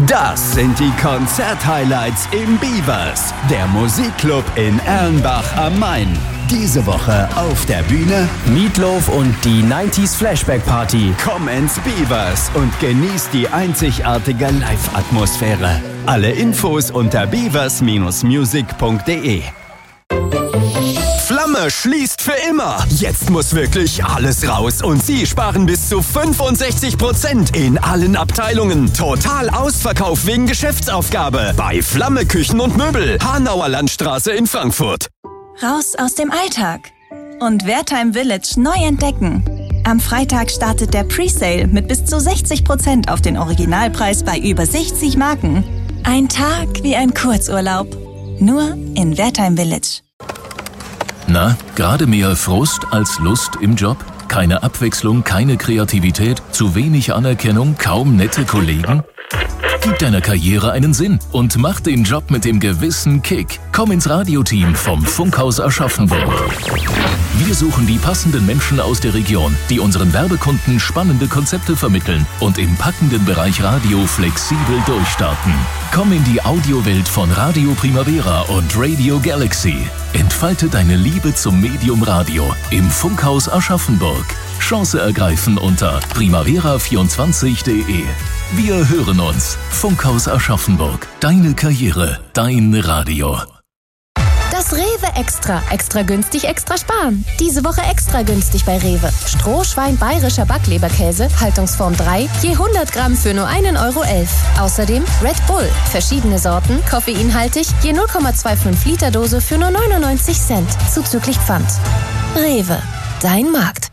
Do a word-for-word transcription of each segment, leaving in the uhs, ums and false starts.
Das sind die Konzert-Highlights im Beavers, der Musikclub in Erlenbach am Main. Diese Woche auf der Bühne Meatloaf und die neunziger Flashback Party. Komm ins Beavers und genieß die einzigartige Live-Atmosphäre. Alle Infos unter beavers Bindestrich music punkt de. Flamme schließt für immer. Jetzt muss wirklich alles raus und Sie sparen bis zu fünfundsechzig Prozent in allen Abteilungen. Total Ausverkauf wegen Geschäftsaufgabe bei Flamme Küchen und Möbel, Hanauer Landstraße in Frankfurt. Raus aus dem Alltag und Wertheim Village neu entdecken. Am Freitag startet der Presale mit bis zu sechzig Prozent auf den Originalpreis bei über sechzig Marken. Ein Tag wie ein Kurzurlaub. Nur in Wertheim Village. Na, gerade mehr Frust als Lust im Job? Keine Abwechslung, keine Kreativität, zu wenig Anerkennung, kaum nette Kollegen? Gib deiner Karriere einen Sinn und mach den Job mit dem gewissen Kick. Komm ins Radioteam vom Funkhaus Aschaffenburg. Wir suchen die passenden Menschen aus der Region, die unseren Werbekunden spannende Konzepte vermitteln und im packenden Bereich Radio flexibel durchstarten. Komm in die Audiowelt von Radio Primavera und Radio Galaxy. Entfalte deine Liebe zum Medium Radio im Funkhaus Aschaffenburg. Chance ergreifen unter primavera vierundzwanzig punkt de. Wir hören uns. Funkhaus Aschaffenburg. Deine Karriere, dein Radio. Das Rewe Extra. Extra günstig, extra sparen. Diese Woche extra günstig bei Rewe. Strohschwein bayerischer Backleberkäse, Haltungsform drei, je hundert Gramm für nur einen Euro elf. Außerdem Red Bull. Verschiedene Sorten, koffeinhaltig, je null Komma fünfundzwanzig Liter Dose für nur neunundneunzig Cent. Zuzüglich Pfand. Rewe. Dein Markt.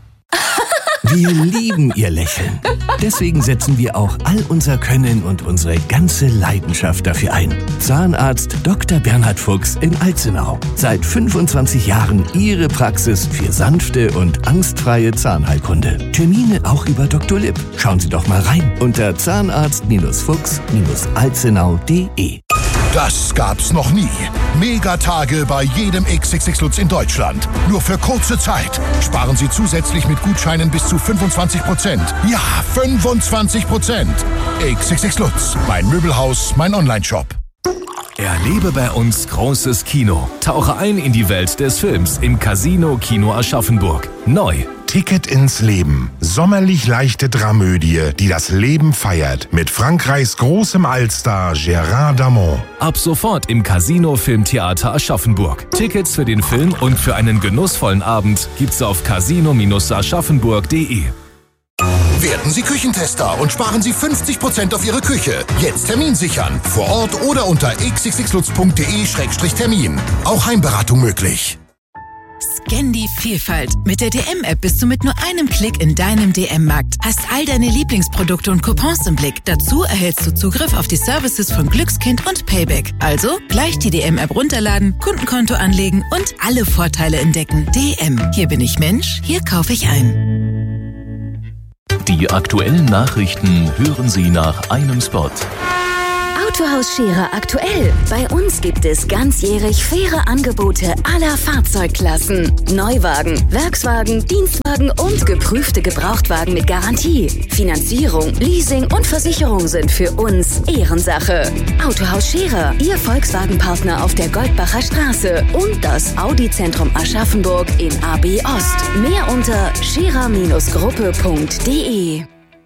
Wir lieben Ihr Lächeln. Deswegen setzen wir auch all unser Können und unsere ganze Leidenschaft dafür ein. Zahnarzt Doktor Bernhard Fuchs in Alzenau. Seit fünfundzwanzig Jahren Ihre Praxis für sanfte und angstfreie Zahnheilkunde. Termine auch über Doktor Lipp. Schauen Sie doch mal rein unter zahnarzt Fuchs Alzenau punkt de. Das gab's noch nie. Megatage bei jedem X X X Lutz in Deutschland. Nur für kurze Zeit. Sparen Sie zusätzlich mit Gutscheinen bis zu fünfundzwanzig Prozent. Ja, fünfundzwanzig Prozent. X X X Lutz. Mein Möbelhaus, mein Onlineshop. Erlebe bei uns großes Kino. Tauche ein in die Welt des Films im Casino Kino Aschaffenburg. Neu. Ticket ins Leben. Sommerlich leichte Dramödie, die das Leben feiert. Mit Frankreichs großem Allstar Gérard Darmon. Ab sofort im Casino Filmtheater Aschaffenburg. Tickets für den Film und für einen genussvollen Abend gibt's auf casino aschaffenburg punkt de. Werden Sie Küchentester und sparen Sie fünfzig Prozent auf Ihre Küche. Jetzt Termin sichern. Vor Ort oder unter x x x lutz punkt de Schrägstrich Termin. Auch Heimberatung möglich. Scan die Vielfalt. Mit der D M-App bist du mit nur einem Klick in deinem D M-Markt. Hast all deine Lieblingsprodukte und Coupons im Blick. Dazu erhältst du Zugriff auf die Services von Glückskind und Payback. Also gleich die D M-App runterladen, Kundenkonto anlegen und alle Vorteile entdecken. D M. Hier bin ich Mensch, hier kaufe ich ein. Die aktuellen Nachrichten hören Sie nach einem Spot. Autohaus Scherer aktuell. Bei uns gibt es ganzjährig faire Angebote aller Fahrzeugklassen. Neuwagen, Werkswagen, Dienstwagen und geprüfte Gebrauchtwagen mit Garantie. Finanzierung, Leasing und Versicherung sind für uns Ehrensache. Autohaus Scherer, Ihr Volkswagen-Partner auf der Goldbacher Straße und das Audi-Zentrum Aschaffenburg in A B Ost. Mehr unter scherer Gruppe punkt de.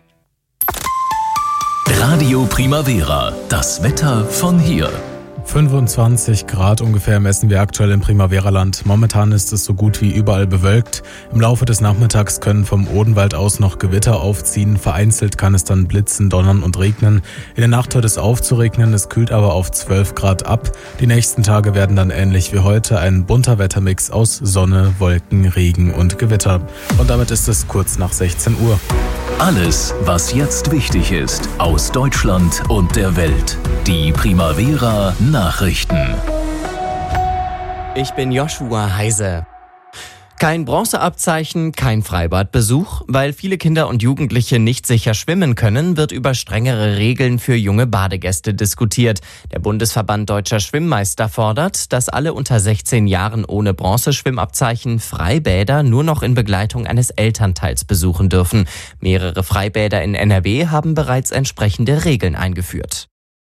Radio Primavera, das Wetter von hier. fünfundzwanzig Grad ungefähr messen wir aktuell im Primavera-Land. Momentan ist es so gut wie überall bewölkt. Im Laufe des Nachmittags können vom Odenwald aus noch Gewitter aufziehen. Vereinzelt kann es dann blitzen, donnern und regnen. In der Nacht hört es auf zu regnen, es kühlt aber auf zwölf Grad ab. Die nächsten Tage werden dann ähnlich wie heute ein bunter Wettermix aus Sonne, Wolken, Regen und Gewitter. Und damit ist es kurz nach sechzehn Uhr. Alles, was jetzt wichtig ist, aus Deutschland und der Welt. Die Primavera Nachrichten. Ich bin Joshua Heise. Kein Bronzeabzeichen, kein Freibadbesuch. Weil viele Kinder und Jugendliche nicht sicher schwimmen können, wird über strengere Regeln für junge Badegäste diskutiert. Der Bundesverband Deutscher Schwimmmeister fordert, dass alle unter sechzehn Jahren ohne Bronzeschwimmabzeichen Freibäder nur noch in Begleitung eines Elternteils besuchen dürfen. Mehrere Freibäder in N R W haben bereits entsprechende Regeln eingeführt.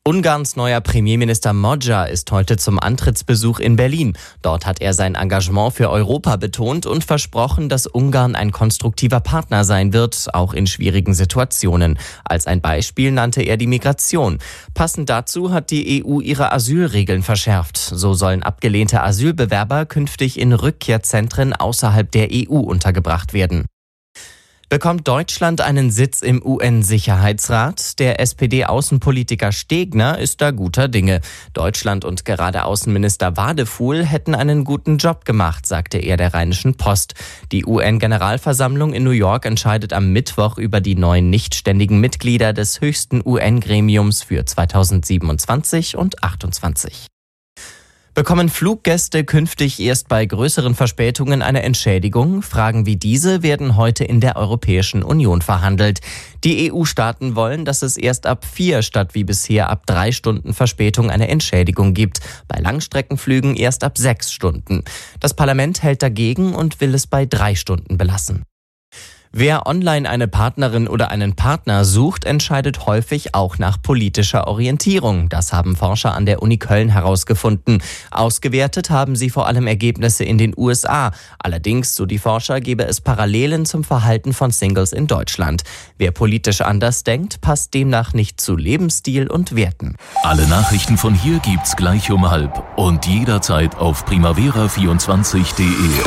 Ungarns neuer Premierminister Magyar ist heute zum Antrittsbesuch in Berlin. Dort hat er sein Engagement für Europa betont und versprochen, dass Ungarn ein konstruktiver Partner sein wird, auch in schwierigen Situationen. Als ein Beispiel nannte er die Migration. Passend dazu hat die E U ihre Asylregeln verschärft. So sollen abgelehnte Asylbewerber künftig in Rückkehrzentren außerhalb der E U untergebracht werden. Bekommt Deutschland einen Sitz im U N-Sicherheitsrat? Der S P D-Außenpolitiker Stegner ist da guter Dinge. Deutschland und gerade Außenminister Wadefuhl hätten einen guten Job gemacht, sagte er der Rheinischen Post. Die U N-Generalversammlung in New York entscheidet am Mittwoch über die neuen nichtständigen Mitglieder des höchsten U N-Gremiums für zweitausendsiebenundzwanzig und achtundzwanzig. Bekommen Fluggäste künftig erst bei größeren Verspätungen eine Entschädigung? Fragen wie diese werden heute in der Europäischen Union verhandelt. Die E U-Staaten wollen, dass es erst ab vier statt wie bisher ab drei Stunden Verspätung eine Entschädigung gibt. Bei Langstreckenflügen erst ab sechs Stunden. Das Parlament hält dagegen und will es bei drei Stunden belassen. Wer online eine Partnerin oder einen Partner sucht, entscheidet häufig auch nach politischer Orientierung. Das haben Forscher an der Uni Köln herausgefunden. Ausgewertet haben sie vor allem Ergebnisse in den U S A. Allerdings, so die Forscher, gäbe es Parallelen zum Verhalten von Singles in Deutschland. Wer politisch anders denkt, passt demnach nicht zu Lebensstil und Werten. Alle Nachrichten von hier gibt's gleich um halb und jederzeit auf primavera vierundzwanzig punkt de.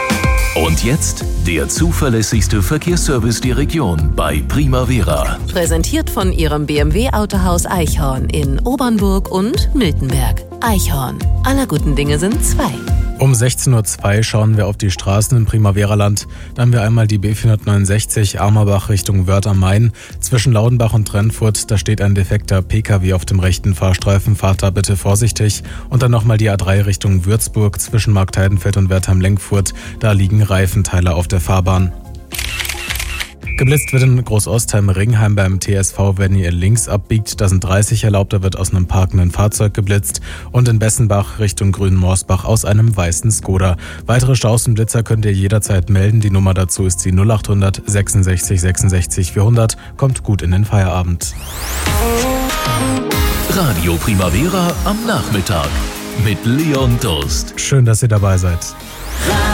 Und jetzt der zuverlässigste Verkehrsservice der Region bei Primavera. Präsentiert von Ihrem B M W-Autohaus Eichhorn in Obernburg und Miltenberg. Eichhorn. Aller guten Dinge sind zwei. Um sechzehn Uhr zwei schauen wir auf die Straßen im Primavera-Land. Dann haben wir einmal die B vierhundertneunundsechzig Amerbach Richtung Wörth am Main. Zwischen Laudenbach und Trennfurt, da steht ein defekter P K W auf dem rechten Fahrstreifen. Fahrt da bitte vorsichtig. Und dann nochmal die A drei Richtung Würzburg zwischen Marktheidenfeld und Wertheim-Lenkfurt. Da liegen Reifenteile auf der Fahrbahn. Geblitzt wird in Großostheim-Ringheim beim T S V, wenn ihr links abbiegt. Da sind dreißig erlaubt, da wird aus einem parkenden Fahrzeug geblitzt. Und in Bessenbach Richtung Grünmorsbach aus einem weißen Skoda. Weitere Staus und Blitzer könnt ihr jederzeit melden. Die Nummer dazu ist die null acht hundert sechsundsechzig sechsundsechzig vierhundert. Kommt gut in den Feierabend. Radio Primavera am Nachmittag mit Leon Durst. Schön, dass ihr dabei seid.